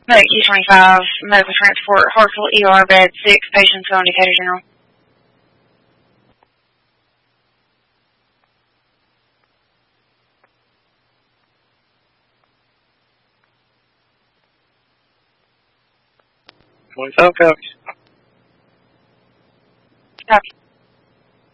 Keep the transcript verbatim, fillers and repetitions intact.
Medic Q twenty-five, medical transport, Hartsville E R, bed six, patient still in Decatur General. twenty-five copies. Copy.